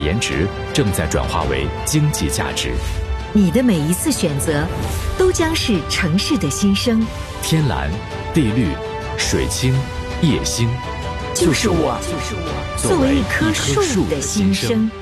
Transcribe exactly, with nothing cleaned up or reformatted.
颜值正在转化为经济价值。 你的每一次选择，都将是城市的新生。 天蓝、地绿、水清、夜星， 就是我，就是我，作为一棵树的新生。